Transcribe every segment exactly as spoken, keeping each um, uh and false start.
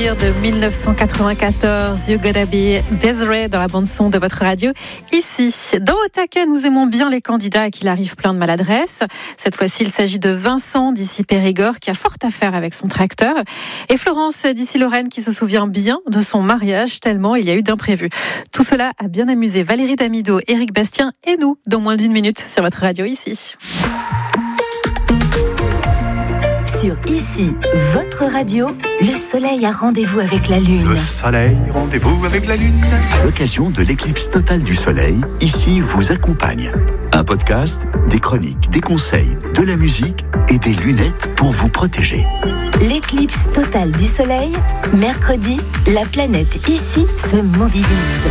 souvenir de dix-neuf cent quatre-vingt-quatorze, You Gotta Be Desiree dans la bande-son de votre radio. Ici, dans Au Taquet, nous aimons bien les candidats à qui il arrive plein de maladresses. Cette fois-ci, il s'agit de Vincent d'ici Périgord qui a fort à faire avec son tracteur. Et Florence d'ici Lorraine qui se souvient bien de son mariage tellement il y a eu d'imprévus. Tout cela a bien amusé Valérie Damido, Éric Bastien et nous dans moins d'une minute sur votre radio ici. Sur Ici, votre radio, le soleil a rendez-vous avec la lune. Le soleil, rendez-vous avec la lune. À l'occasion de l'éclipse totale du soleil, Ici vous accompagne. Un podcast, des chroniques, des conseils, de la musique et des lunettes pour vous protéger. L'éclipse totale du soleil, mercredi, la planète Ici se mobilise.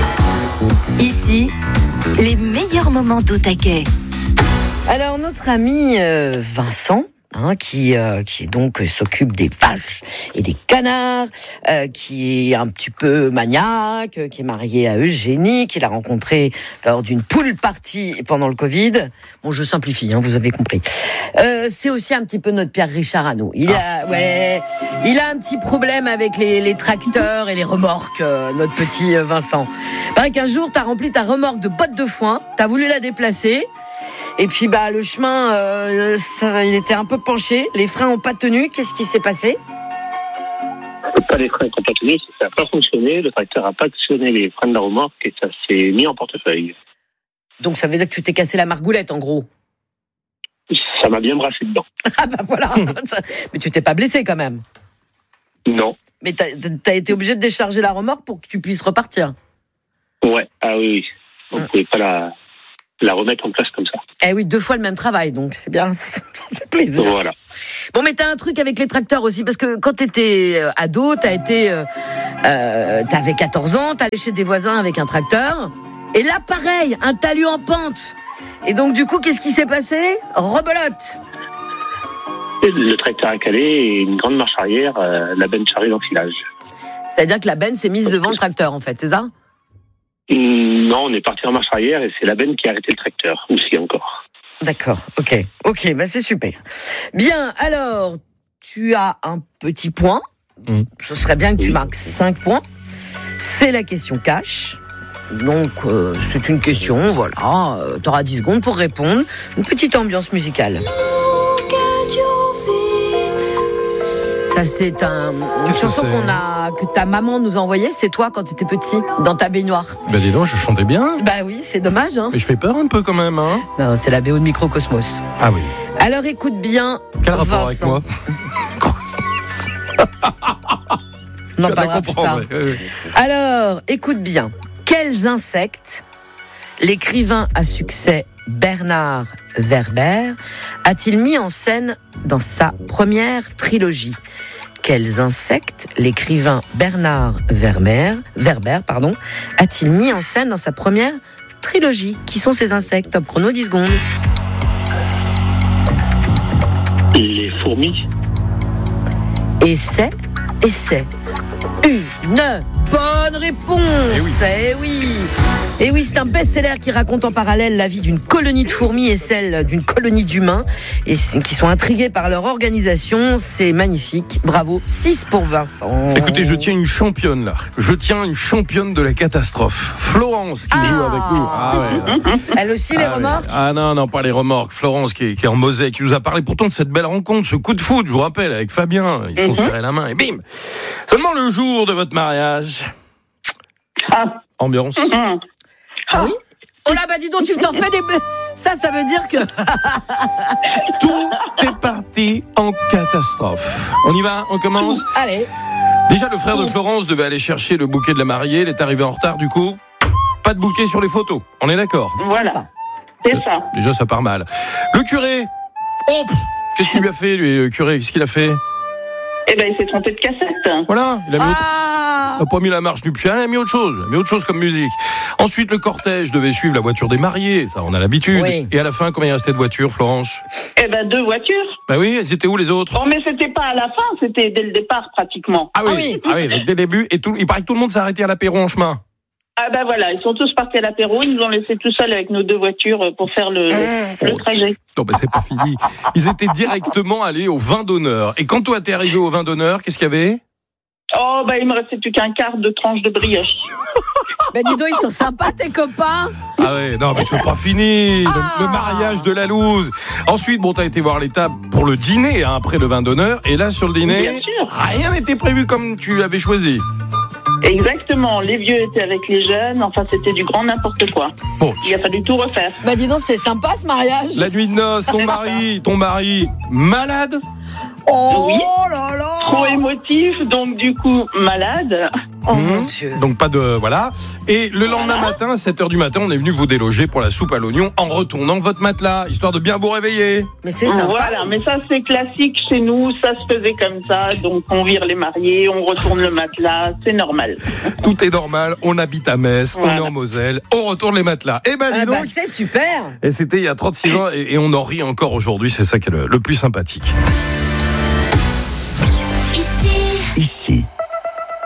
Ici, les meilleurs moments d'Au Taquet. Alors notre ami euh, Vincent, Hein, qui, euh, qui est donc euh, s'occupe des vaches et des canards, euh, qui est un petit peu maniaque, euh, qui est marié à Eugénie, qu'il a rencontré lors d'une pool party pendant le Covid. Bon, je simplifie, hein, vous avez compris. Euh, c'est aussi un petit peu notre Pierre Richard à nous. Il a, ouais, il a un petit problème avec les, les tracteurs et les remorques, euh, notre petit euh, Vincent. Paraît qu'un jour, t'as rempli ta remorque de bottes de foin, t'as voulu la déplacer. Et puis bah le chemin, euh, ça, il était un peu penché, les freins n'ont pas tenu. Qu'est-ce qui s'est passé ? Pas les freins qui n'ont pas tenu, ça n'a pas fonctionné. Le tracteur n'a pas actionné les freins de la remorque et ça s'est mis en portefeuille. Donc ça veut dire que tu t'es cassé la margoulette en gros ? Ça m'a bien brassé dedans. Ah bah voilà. Mais tu t'es pas blessé quand même ? Non. Mais t'as, t'as été obligé de décharger la remorque pour que tu puisses repartir ? Ouais, ah oui, oui. On ne pouvait pas la... la remettre en place comme ça. Eh oui, deux fois le même travail, donc c'est bien, ça fait plaisir. Voilà. Bon, mais t'as un truc avec les tracteurs aussi, parce que quand t'étais ado, t'as été, euh, euh, t'avais quatorze ans, t'allais chez des voisins avec un tracteur, et là, pareil, un talus en pente. Et donc, du coup, qu'est-ce qui s'est passé ? Rebelote. Le tracteur a calé et une grande marche arrière, euh, la benne charrée d'enfilage. C'est-à-dire que la benne s'est mise devant le tracteur, en fait, c'est ça ? Non, on est parti en marche arrière et c'est la benne qui a arrêté le tracteur, aussi encore. D'accord, ok, ok, bah c'est super. Bien, alors, tu as un petit point. Mmh. Ce serait bien que tu oui. marques cinq points. C'est la question cash. Donc, euh, c'est une question, voilà. Euh, tu auras dix secondes pour répondre. Une petite ambiance musicale. Ça, c'est un, une chanson qu'on a, que ta maman nous a envoyée. C'est toi quand tu étais petit, dans ta baignoire. Bah dis donc, je chantais bien. Bah oui, c'est dommage. Hein. Mais je fais peur un peu quand même. Hein. Non, c'est la B O de Microcosmos. Ah oui. Alors écoute bien. Quel rapport Vincent. avec moi? Non, pas grave, plus tard. Oui, oui. Alors, écoute bien. Quels insectes l'écrivain à succès Bernard Werber a-t-il mis en scène dans sa première trilogie ? Quels insectes l'écrivain Bernard Werber, Werber pardon, a-t-il mis en scène dans sa première trilogie ? Qui sont ces insectes ? Top chrono, dix secondes. Les fourmis. Et c'est, et c'est une bonne réponse. Eh oui. Eh oui. Et oui, c'est un best-seller qui raconte en parallèle la vie d'une colonie de fourmis et celle d'une colonie d'humains et qui sont intrigués par leur organisation. C'est magnifique. Bravo. six pour Vincent. Écoutez, je tiens une championne là. Je tiens une championne de la catastrophe. Florence qui ah. joue avec nous. Ah ouais. Elle aussi, les ah, remorques ? Ah non, non, pas les remorques. Florence qui est, qui est en Moselle, qui nous a parlé pourtant de cette belle rencontre, ce coup de foot, je vous rappelle, avec Fabien. Ils se sont mm-hmm. serrés la main et bim. Seulement le jour de votre mariage. Ah. Ambiance. Mm-hmm. Ah oui ? Oh là, bah dis donc, tu t'en fais des... Ça, ça veut dire que... Tout est parti en catastrophe. On y va ? On commence ? Allez. Déjà, le frère de Florence devait aller chercher le bouquet de la mariée. Il est arrivé en retard, du coup. Pas de bouquet sur les photos. On est d'accord ? Voilà. C'est ça. Déjà, ça part mal. Le curé. Oh, qu'est-ce qu'il lui a fait, lui, le curé ? Qu'est-ce qu'il a fait ? Eh ben, il s'est trompé de cassette. Voilà. Il a mis ah autre... pas mis la marche nuptiale, il a mis autre chose. Il a mis autre chose comme musique. Ensuite, le cortège devait suivre la voiture des mariés. Ça, on a l'habitude. Oui. Et à la fin, combien il restait de voitures, Florence ? Eh ben, deux voitures. Bah oui, elles étaient où, les autres ? Bon, mais c'était pas à la fin, c'était dès le départ, pratiquement. Ah oui, ah oui, ah oui dès le début. Et tout, il paraît que tout le monde s'est arrêté à l'apéro en chemin. Ah ben voilà, ils sont tous partis à l'apéro, ils nous ont laissé tout seuls avec nos deux voitures pour faire le, le, le trajet. Non, ben c'est pas fini. Ils étaient directement allés au vin d'honneur. Et quand toi t'es arrivé au vin d'honneur, qu'est-ce qu'il y avait ? Oh, bah, il me restait plus qu'un quart de tranche de brioche. Bah, dis donc, ils sont sympas, tes copains. Ah ouais, non, mais c'est pas fini. Le, Ah. le mariage de la loose. Ensuite, bon, t'as été voir les tables pour le dîner, hein, après le vin d'honneur. Et là, sur le Bien dîner, sûr. rien n'était prévu comme tu l'avais choisi. Exactement. Les vieux étaient avec les jeunes. Enfin, c'était du grand n'importe quoi. Bon, Il a fallu tout refaire. Bah, dis donc, c'est sympa, ce mariage. la nuit de noces, ton mari, ton mari, malade. Oh Oui. là là. Trop émotif, donc du coup, malade. Oh, mon Mmh. Dieu. Donc pas de voilà. Et le lendemain matin, à sept heures du matin, on est venu vous déloger pour la soupe à l'oignon en retournant votre matelas, histoire de bien vous réveiller. Mais c'est sympa. Voilà, mais ça c'est classique chez nous, ça se faisait comme ça, donc on vire les mariés, on retourne le matelas, c'est normal. Tout est normal, on habite à Metz, on Voilà. est en Moselle, on retourne les matelas. Et ben dis Ah donc. bah, c'est super. Et c'était il y a trente-six ans et, et on en rit encore aujourd'hui, c'est ça qui est le, le plus sympathique. Ici,